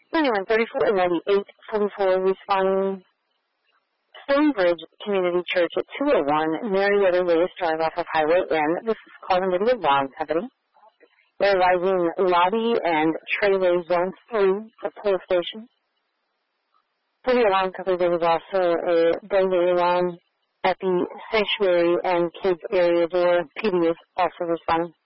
3134 and 9844 responding. Stonebridge Community Church at 201 Marietta Lewis Drive off of Highway N. This is called an Alarm Company. They're arriving lobby and trailer zone 3 for police station. For the alarm company, there was also a burglary alarm at the sanctuary and kids area door. PD is also responding.